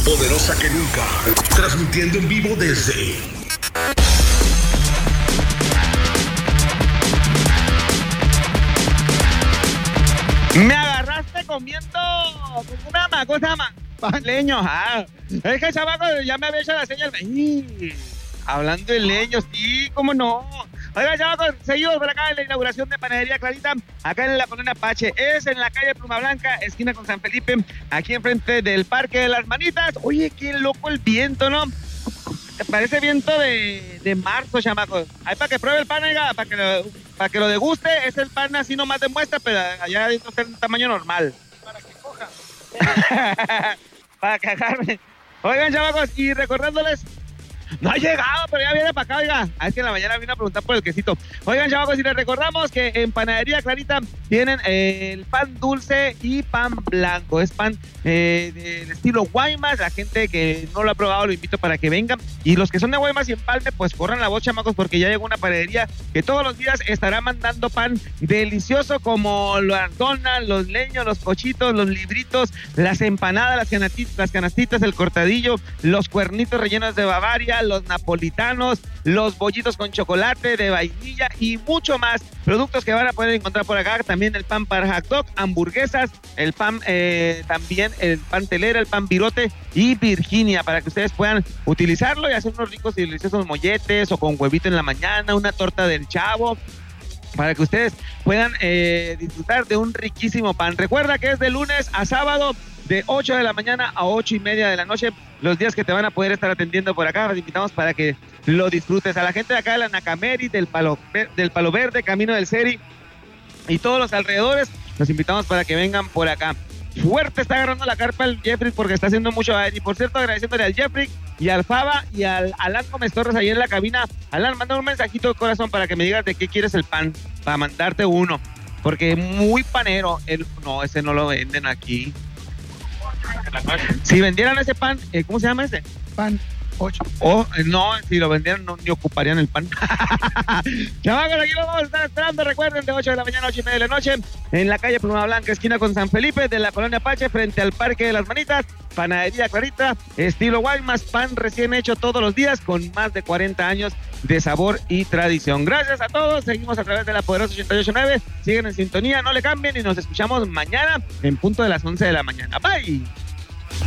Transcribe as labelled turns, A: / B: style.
A: poderosa que nunca, transmitiendo en vivo desde...
B: Me agarraste comiendo una cosa más leño. Es que el chavaco ya me había hecho la señal. Hablando de leños, sí, cómo no. Oiga, chavos, seguimos por acá en la inauguración de Panadería Clarita, acá en la colonia Apache. Es en la calle Pluma Blanca, esquina con San Felipe, aquí enfrente del Parque de las Manitas. Oye, qué loco el viento, ¿no? Parece viento de marzo, chamacos. Ahí para que pruebe el pan, oiga, para que lo deguste. Es el pan así nomás de muestra, pero allá adentro está en tamaño normal.
C: Para que coja.
B: Para que agarre. Oigan, chamacos, y recordándoles... No ha llegado, pero ya viene para acá, oiga. Es que en la mañana vino a preguntar por el quesito. Oigan, chavos, y les recordamos que en Panadería Clarita tienen el pan dulce y pan blanco. Es pan del estilo Guaymas. La gente que no lo ha probado, lo invito para que vengan. Y los que son de Guaymas y Empalme, pues corran la voz, chamacos, porque ya llegó una panadería que todos los días estará mandando pan delicioso, como las donas, los leños, los cochitos, los libritos, las empanadas, las canastitas, el cortadillo, los cuernitos rellenos de Bavaria, los napolitanos, los bollitos con chocolate de vainilla y mucho más. Productos que van a poder encontrar por acá. También el pan para hot dog, hamburguesas, el pan, también el pan telera, el pan virote y Virginia, para que ustedes puedan utilizarlo y hacer unos ricos y deliciosos molletes o con huevito en la mañana, una torta del Chavo, para que ustedes puedan disfrutar de un riquísimo pan. Recuerda que es de lunes a sábado, de 8 de la mañana a 8:30 de la noche, los días que te van a poder estar atendiendo por acá. Los invitamos para que lo disfrutes. A la gente de acá de la Nacameri, del Palo Verde, Camino del Seri y todos los alrededores, los invitamos para que vengan por acá. Fuerte está agarrando la carpa el Jeffrey porque está haciendo mucho. Y por cierto, agradeciéndole al Jeffrey y al Faba y al Alan Gómez Torres ahí en la cabina. Alan, manda un mensajito de corazón para que me digas de qué quieres el pan, para mandarte uno, porque muy panero. No, ese no lo venden aquí. Si vendieran ese pan, ¿cómo se llama ese?
C: Pan 8.
B: No, si lo vendieran no, ni ocuparían el pan. Chavacos, aquí lo vamos a estar esperando. Recuerden, de 8 de la mañana a 8:30 de la noche, en la calle Pluma Blanca, esquina con San Felipe, de la colonia Apache, frente al Parque de las Manitas. Panadería Clarita, estilo Guaymas, pan recién hecho todos los días, con más de 40 años de sabor y tradición. Gracias a todos, seguimos a través de la poderosa 88.9, siguen en sintonía, no le cambien y nos escuchamos mañana en punto de las 11 de la mañana. Bye.